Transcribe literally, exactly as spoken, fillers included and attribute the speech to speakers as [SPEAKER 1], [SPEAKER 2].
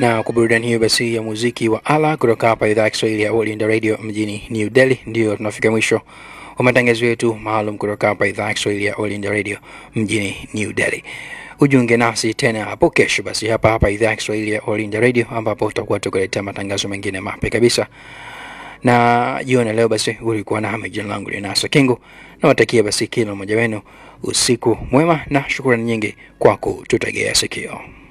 [SPEAKER 1] Na kwa burudani hiyo basi ya muziki wa ala kutoka hapa idhaa ya Kiswahili ya All India Radio mjini New Delhi, ndio tunafika mwisho wa matangazo yetu maalum kutoka hapa idhaa ya Kiswahili ya All India Radio mjini New Delhi. Ujiunge nasi tena hapo kesho basi hapa hapa idhaa ya Kiswahili ya All India Radio, ambapo tutakuwa tukuletea matangazo mengine mapya kabisa. Na jioni leo basi ulikuwa na Hamid, jina langu ni Nasa Kingu, na watakia basi kila mmoja wenu usiku mwema, na shukrani nyingi kwa kututegea sikio.